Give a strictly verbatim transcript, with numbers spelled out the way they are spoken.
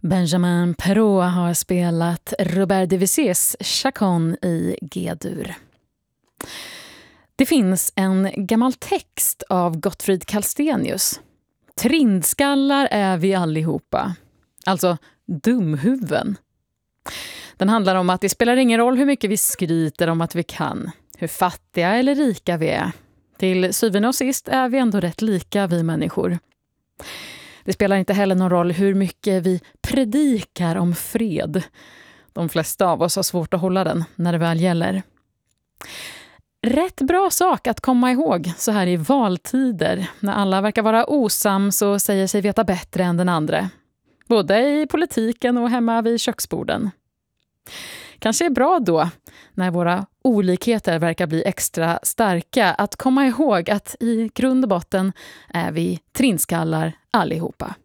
Benjamin Perrault har spelat Robert Devizés Chacon i G-dur. Det finns en gammal text av Gottfrid Kallstenius. Trindskallar är vi allihopa. Alltså dumhuven. Den handlar om att det spelar ingen roll hur mycket vi skryter om att vi kan. Hur fattiga eller rika vi är. Till syvende och sist är vi ändå rätt lika, vi människor. Det spelar inte heller någon roll hur mycket vi predikar om fred. De flesta av oss har svårt att hålla den när det väl gäller. Rätt bra sak att komma ihåg så här i valtider, när alla verkar vara osams och säger sig veta bättre än den andra. Både i politiken och hemma vid köksborden. Kanske är bra då, när våra olikheter verkar bli extra starka, att komma ihåg att i grund och botten är vi trinskallar allihopa.